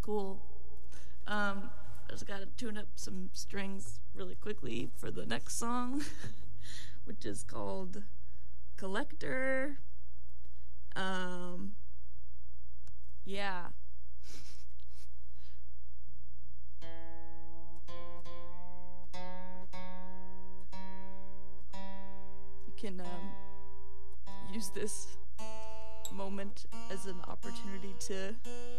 Cool. I just gotta tune up some strings really quickly for the next song, which is called Collector. Yeah. You can use this moment as an opportunity to,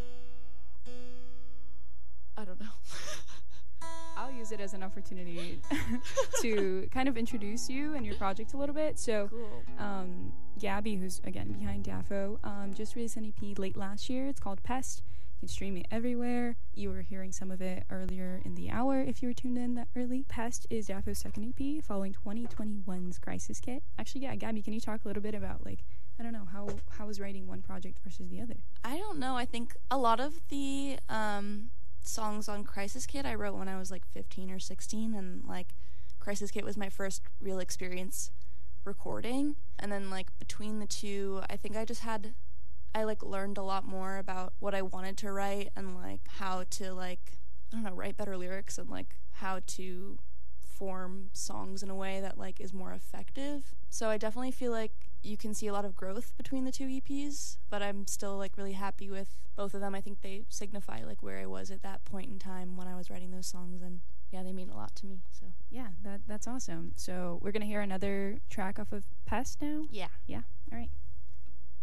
I don't know. I'll use it as an opportunity to kind of introduce you and your project a little bit. So, Cool. Gabby, who's again behind Daffo, just released an EP late last year. It's called Pest. You can stream it everywhere. You were hearing some of it earlier in the hour if you were tuned in that early. Pest is Daffo's second EP following 2021's Crisis Kit. Actually, yeah, Gabby, can you talk a little bit about, like, I don't know, how is writing one project versus the other? I don't know. I think a lot of the songs on Crisis Kit I wrote when I was like 15 or 16, and like Crisis Kit was my first real experience recording. And then like between the two, I think I like learned a lot more about what I wanted to write and like how to like, I don't know, write better lyrics and like how to form songs in a way that like is more effective. So I definitely feel like you can see a lot of growth between the two EPs, but I'm still like really happy with both of them. I think they signify like where I was at that point in time when I was writing those songs, and yeah, they mean a lot to me. So Yeah, that's awesome. So we're going to hear another track off of Pest now? yeah. Yeah, all right.